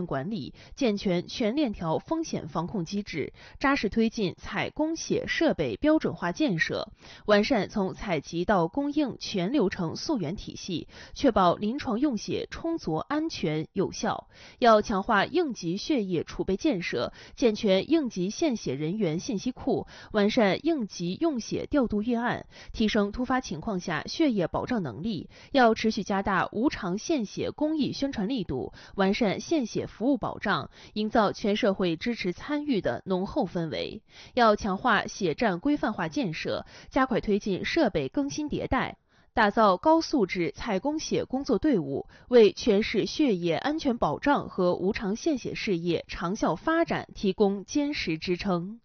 管理，健全全链条风险防控机制，扎实推进采供血设备标准化建设，完善从采集到供应全流程溯源体系，确保临床用血充足、安全、有效。要强化应急血液储备建设，健全应急献血人员信息库，完善应急用血调度预案，提升突发情况下血液保障能力。要持续加大无偿献血公益宣传力度，完善献血服务保障，营造全社会支持参与的浓厚氛围。要强化血站规范化建设，加快推进设备更新迭代，打造高素质采供血工作队伍，为全市血液安全保障和无偿献血事业长效发展提供坚实支撑。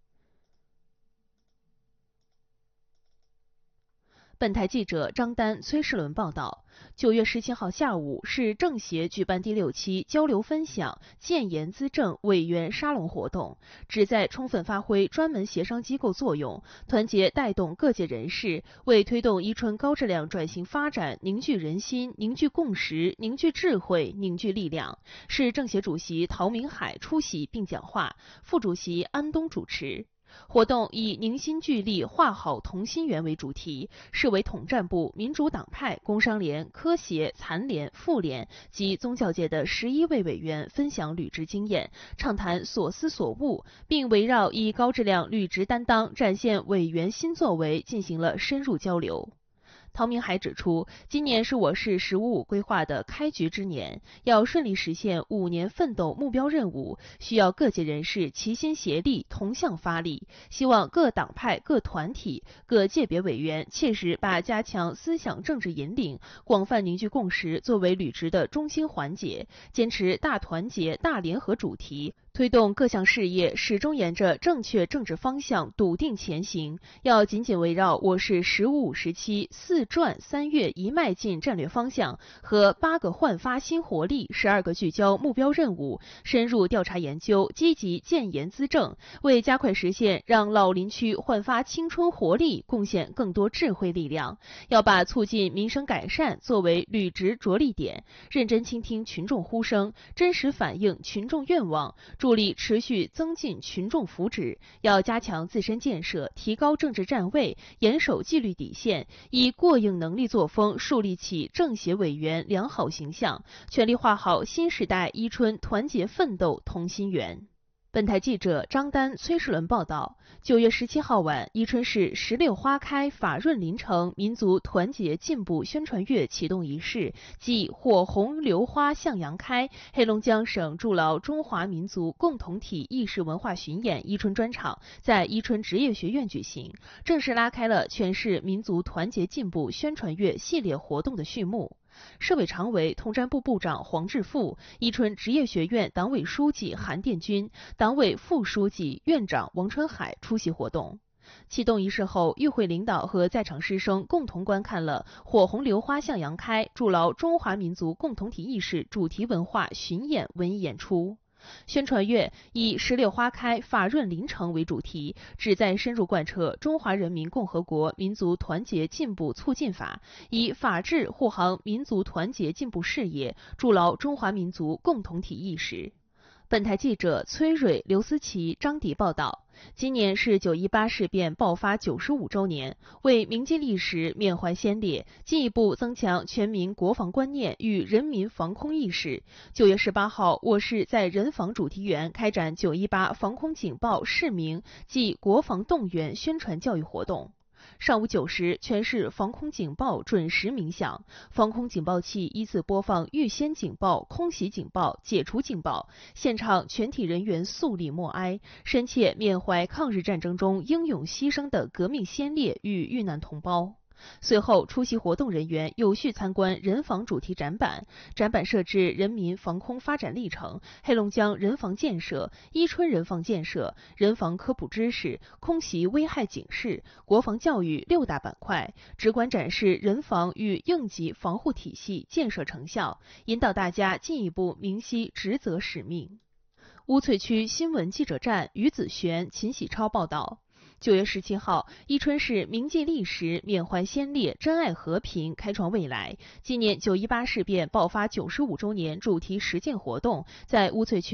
本台记者张丹、崔世伦报道，9月17号下午，市政协举办第6期交流分享建言资政委员沙龙活动，旨在充分发挥专门协商机构作用，团结带动各界人士，为推动伊春高质量转型发展凝聚人心、凝聚共识、凝聚智慧、凝聚力量。市政协主席陶明海出席并讲话，副主席安东主持。活动以凝心聚力画好同心圆为主题，市委统战部、民主党派、工商联、科协、残联、妇联及宗教界的11位委员分享履职经验，畅谈所思所悟，并围绕以高质量履职担当展现委员新作为进行了深入交流。陶明海指出，今年是我市“十五五”规划的开局之年，要顺利实现5年奋斗目标任务，需要各界人士齐心协力、同向发力。希望各党派、各团体、各界别委员切实把加强思想政治引领、广泛凝聚共识作为履职的中心环节，坚持大团结、大联合主题，推动各项事业始终沿着正确政治方向笃定前行。要紧紧围绕我市“十五五”时期4转3跃一迈进战略方向和8个焕发新活力、12个聚焦目标任务，深入调查研究，积极建言资政，为加快实现让老林区焕发青春活力贡献更多智慧力量。要把促进民生改善作为履职着力点，认真倾听群众呼声，真实反映群众愿望，助力持续增进群众福祉。要加强自身建设，提高政治站位，严守纪律底线，以过硬能力作风树立起政协委员良好形象，全力画好新时代伊春团结奋斗同心圆。本台记者张丹、崔世伦报道，9月17号晚，伊春市石榴花开法润林城民族团结进步宣传月启动仪式暨火红榴花向阳开黑龙江省筑牢中华民族共同体意识文化巡演伊春专场在伊春职业学院举行，正式拉开了全市民族团结进步宣传月系列活动的序幕。市委常委、统战部部长黄志富、伊春职业学院党委书记韩殿军、党委副书记、院长王春海出席活动。启动仪式后，与会领导和在场师生共同观看了火红榴花向阳开筑牢中华民族共同体意识主题文化巡演文艺演出。宣传月以石榴花开法润林城为主题，旨在深入贯彻中华人民共和国民族团结进步促进法，以法治护航民族团结进步事业，筑牢中华民族共同体意识。本台记者崔蕊、刘思琪、张迪报道，今年是9·18事变爆发95周年，为铭记历史、缅怀先烈，进一步增强全民国防观念与人民防空意识。9月18号，我市在人防主题园开展9·18防空警报示明暨国防动员宣传教育活动。上午9时，全市防空警报准时鸣响，防空警报器依次播放预先警报、空袭警报、解除警报，现场全体人员肃立默哀，深切缅怀抗日战争中英勇牺牲的革命先烈与遇难同胞。随后，出席活动人员有序参观人防主题展板，展板设置人民防空发展历程、黑龙江人防建设、伊春人防建设、人防科普知识、空袭危害警示、国防教育6大板块，直观展示人防与应急防护体系建设成效，引导大家进一步明晰职责使命。乌翠区新闻记者站于子璇、秦喜超报道。9月17号，伊春市铭记历史、缅怀先烈、珍爱和平、开创未来纪念9·18事变爆发95周年主题实践活动在乌翠区